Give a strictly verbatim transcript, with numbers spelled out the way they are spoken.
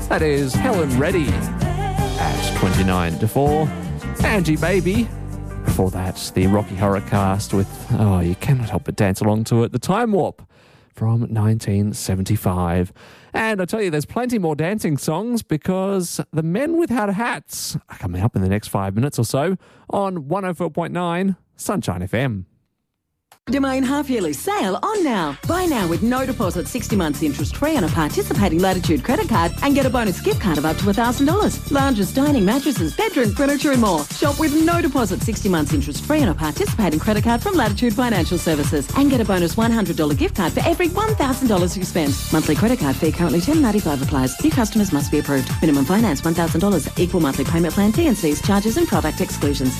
That is Helen Reddy at twenty-nine to four. Angie Baby. Before that, the Rocky Horror Cast with, oh, you cannot help but dance along to it, The Time Warp from nineteen seventy-five. And I tell you, there's plenty more dancing songs because the Men Without Hats are coming up in the next five minutes or so on one oh four point nine Sunshine F M. Domain half-yearly sale on now. Buy now with no deposit, sixty months interest-free on a participating Latitude credit card and get a bonus gift card of up to one thousand dollars. Lounges, dining, mattresses, bedroom furniture and more. Shop with no deposit, sixty months interest-free on a participating credit card from Latitude Financial Services and get a bonus one hundred dollars gift card for every one thousand dollars you spend. Monthly credit card fee currently ten dollars ninety-five applies. New customers must be approved. Minimum finance one thousand dollars. Equal monthly payment plan, T and Cs, charges and product exclusions.